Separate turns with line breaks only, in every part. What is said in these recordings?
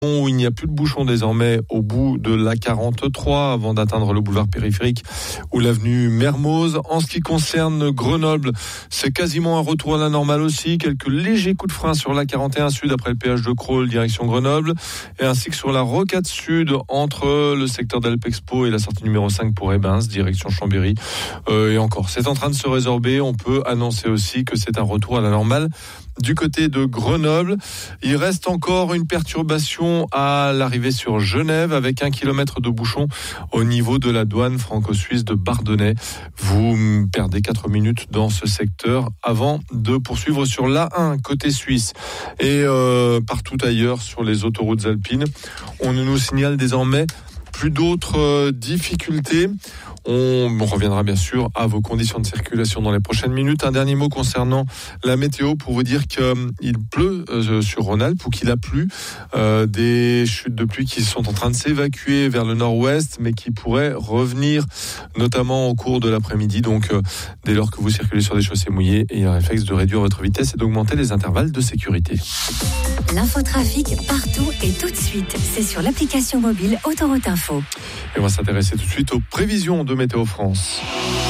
où il n'y a plus de bouchons désormais au bout de l'A43 avant d'atteindre le boulevard périphérique ou l'avenue Mermoz. En ce qui concerne Grenoble, c'est quasiment un retour à la normale aussi. Quelques légers coups de frein sur l'A41 Sud après le péage de Crolles direction Grenoble, et ainsi que sur la Rocade Sud entre le secteur d'Alpexpo et la sortie numéro 5 pour Ebens direction Chambéry. Et encore, c'est en train de se résorber. On peut annoncer aussi que c'est un retour à la normale du côté de Grenoble. Il reste encore une perturbation à l'arrivée sur Genève avec 1 kilomètre de bouchon au niveau de la douane franco-suisse de Bardonnay. Vous perdez 4 minutes dans ce secteur avant de poursuivre sur l'A1 côté suisse. Et partout ailleurs sur les autoroutes alpines, on nous signale désormais plus d'autres difficultés. On reviendra bien sûr à vos conditions de circulation dans les prochaines minutes. Un dernier mot concernant la météo pour vous dire qu'il pleut sur Rhône-Alpes, ou qu'il a plu. Des chutes de pluie qui sont en train de s'évacuer vers le nord-ouest, mais qui pourraient revenir notamment au cours de l'après-midi. Donc dès lors que vous circulez sur des chaussées mouillées, ayez le réflexe de réduire votre vitesse et d'augmenter les intervalles de sécurité.
L'infotrafic partout et tout de suite. C'est sur l'application mobile Autoroute Info.
Et on va s'intéresser tout de suite aux prévisions de Météo France.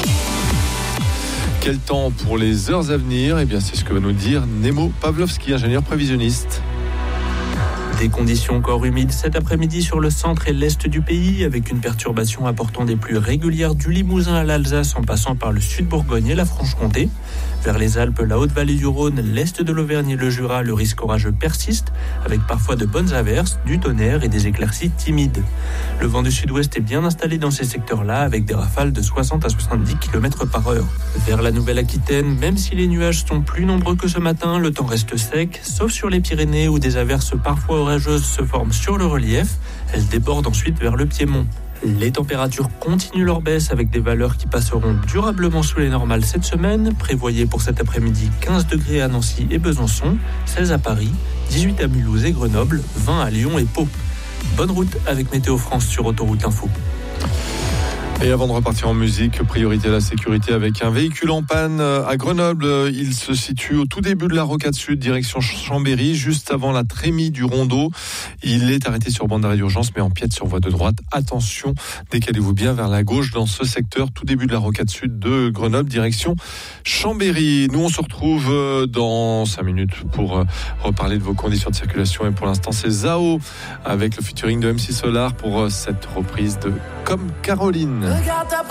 Quel temps pour les heures à venir ? Eh bien, c'est ce que va nous dire Nemo Pavlovski, ingénieur prévisionniste.
Des conditions encore humides cet après-midi sur le centre et l'est du pays, avec une perturbation apportant des pluies régulières du Limousin à l'Alsace en passant par le sud Bourgogne et la Franche-Comté. Vers les Alpes, la Haute-Vallée du Rhône, l'est de l'Auvergne et le Jura, le risque orageux persiste, avec parfois de bonnes averses, du tonnerre et des éclaircies timides. Le vent du sud-ouest est bien installé dans ces secteurs-là, avec des rafales de 60 à 70 km/h. Vers la Nouvelle-Aquitaine, même si les nuages sont plus nombreux que ce matin, le temps reste sec, sauf sur les Pyrénées où des averses parfois orageuses se forment sur le relief. Elles débordent ensuite vers le Piémont. Les températures continuent leur baisse avec des valeurs qui passeront durablement sous les normales cette semaine. Prévoyez pour cet après-midi 15 degrés à Nancy et Besançon, 16 à Paris, 18 à Mulhouse et Grenoble, 20 à Lyon et Pau. Bonne route avec Météo France sur Autoroute Info.
Et avant de repartir en musique, priorité à la sécurité avec un véhicule en panne à Grenoble. Il se situe au tout début de la Rocade Sud, direction Chambéry, juste avant la trémie du Rondeau. Il est arrêté sur bande d'arrêt d'urgence, mais empiète sur voie de droite. Attention, décalez-vous bien vers la gauche dans ce secteur, tout début de la Rocade Sud de Grenoble, direction Chambéry. Nous, on se retrouve dans 5 minutes pour reparler de vos conditions de circulation. Et pour l'instant, c'est Zao avec le featuring de MC Solar pour cette reprise de Comme Caroline.
Regarde ta